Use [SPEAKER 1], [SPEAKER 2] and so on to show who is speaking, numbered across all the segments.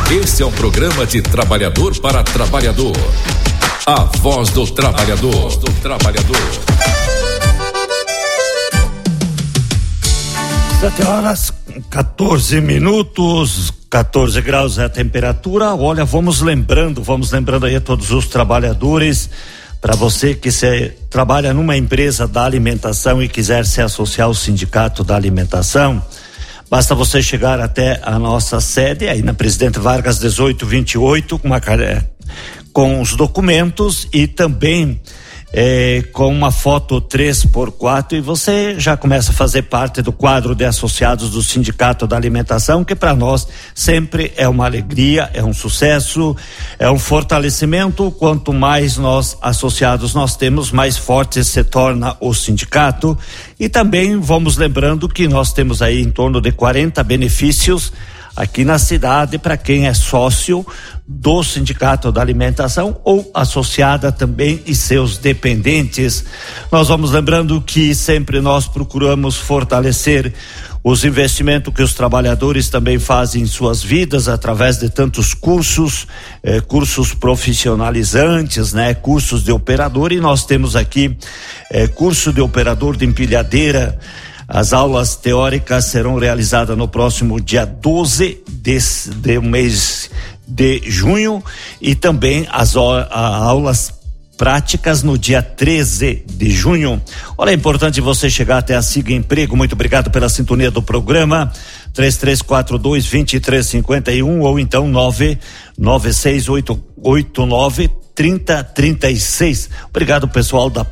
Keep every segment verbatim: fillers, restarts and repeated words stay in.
[SPEAKER 1] Este é um programa de trabalhador para trabalhador. A voz do trabalhador. A voz do trabalhador.
[SPEAKER 2] sete horas, quatorze minutos, quatorze graus é a temperatura. Olha, vamos lembrando, vamos lembrando aí a todos os trabalhadores, para você que se trabalha numa empresa da alimentação e quiser se associar ao sindicato da alimentação, basta você chegar até a nossa sede aí na Presidente Vargas dezoito vinte e oito com uma com os documentos e também É, com uma foto três por quatro, e você já começa a fazer parte do quadro de associados do Sindicato da Alimentação, que para nós sempre é uma alegria, é um sucesso, é um fortalecimento. Quanto mais nós associados nós temos, mais forte se torna o sindicato. E também vamos lembrando que nós temos aí em torno de quarenta benefícios aqui na cidade para quem é sócio do Sindicato da Alimentação ou associada também e seus dependentes. Nós vamos lembrando que sempre nós procuramos fortalecer os investimentos que os trabalhadores também fazem em suas vidas através de tantos cursos, eh, cursos profissionalizantes, né? Cursos de operador, e nós temos aqui eh, curso de operador de empilhadeira. As aulas teóricas serão realizadas no próximo dia doze desse, de mês de junho, e também as a, aulas práticas no dia treze de junho. Olha, é importante você chegar até a Siga Emprego. Muito obrigado pela sintonia do programa. três três quatro dois, dois três cinco um ou então nove nove seis oito oito nove, três zero três seis. Obrigado, pessoal da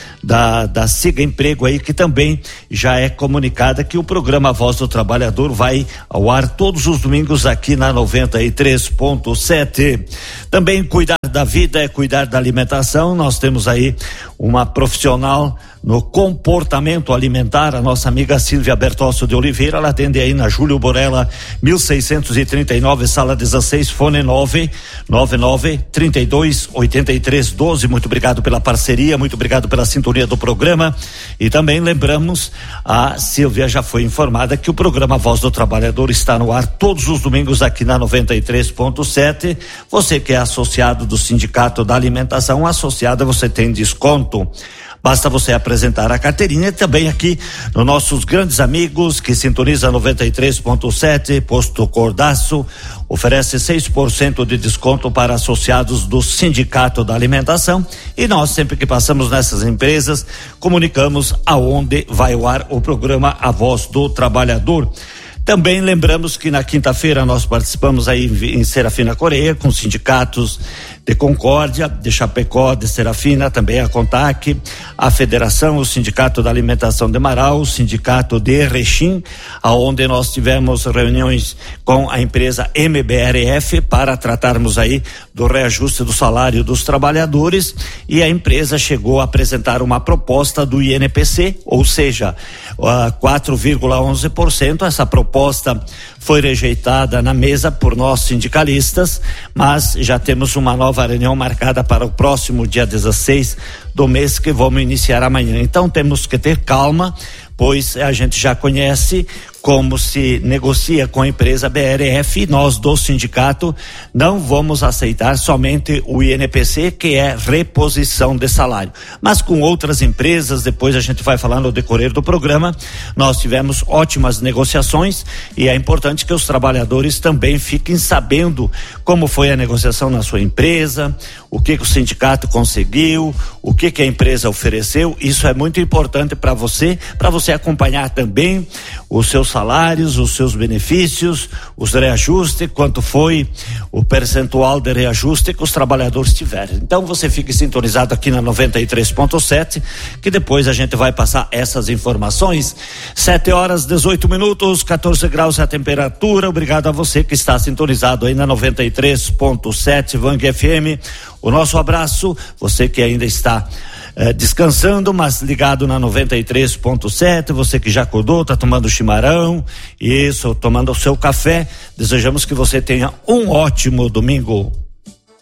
[SPEAKER 2] Da, da Siga Emprego aí, que também já é comunicada que o programa Voz do Trabalhador vai ao ar todos os domingos aqui na noventa e três ponto sete. Também cuidar da vida é cuidar da alimentação. Nós temos aí uma profissional no comportamento alimentar, a nossa amiga Silvia Bertosso de Oliveira. Ela atende aí na Júlio Borella mil seiscentos e trinta e nove, sala dezesseis, fone nove nove nove, trinta e dois, oitenta e três, doze. Muito obrigado pela parceria, muito obrigado pela sintonia do programa. E também lembramos, a Silvia já foi informada que o programa Voz do Trabalhador está no ar todos os domingos aqui na noventa e três ponto sete. Você que é associado do Sindicato da Alimentação, associada, você tem desconto. Basta você apresentar a carteirinha. Também aqui nos nossos grandes amigos que sintonizam noventa e três ponto sete, Posto Cordaço oferece seis por cento de desconto para associados do Sindicato da Alimentação, e nós sempre que passamos nessas empresas comunicamos aonde vai ao ar o programa A Voz do Trabalhador. Também lembramos que na quinta-feira nós participamos aí em Serafina Coreia com sindicatos de Concórdia, de Chapecó, de Serafina, também a CONTAC, a Federação, o Sindicato da Alimentação de Marau, o Sindicato de Erechim, aonde nós tivemos reuniões com a empresa M B R F para tratarmos aí do reajuste do salário dos trabalhadores, e a empresa chegou a apresentar uma proposta do I N P C, ou seja, uh, quatro vírgula onze por cento. Essa proposta foi rejeitada na mesa por nós sindicalistas, mas já temos uma nova reunião marcada para o próximo dia dezesseis do mês, que vamos iniciar amanhã. Então temos que ter calma, pois a gente já conhece como se negocia com a empresa B R F, e nós do sindicato não vamos aceitar somente o I N P C, que é reposição de salário. Mas com outras empresas, depois a gente vai falar no decorrer do programa, nós tivemos ótimas negociações, e é importante que os trabalhadores também fiquem sabendo como foi a negociação na sua empresa, o que, que o sindicato conseguiu, o que, que a empresa ofereceu. Isso é muito importante para você, para você acompanhar também os seus salários, os seus benefícios, os reajustes, quanto foi o percentual de reajuste que os trabalhadores tiveram. Então você fique sintonizado aqui na noventa e três ponto sete, que depois a gente vai passar essas informações. sete horas, dezoito minutos, quatorze graus a temperatura. Obrigado a você que está sintonizado aí na noventa e três ponto sete Vang F M. O nosso abraço, você que ainda está Eh, descansando, mas ligado na noventa e três ponto sete, você que já acordou, tá tomando chimarrão, isso, tomando o seu café. Desejamos que você tenha um ótimo domingo.